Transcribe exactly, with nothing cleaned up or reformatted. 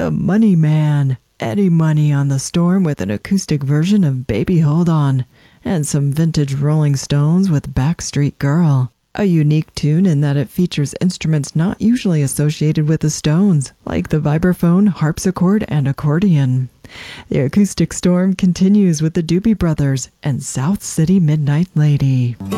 The Money Man, Eddie Money on the Storm with an acoustic version of Baby Hold On, and some vintage Rolling Stones with Backstreet Girl. A unique tune in that it features instruments not usually associated with the Stones, like the vibraphone, harpsichord, and accordion. The Acoustic Storm continues with the Doobie Brothers and South City Midnight Lady.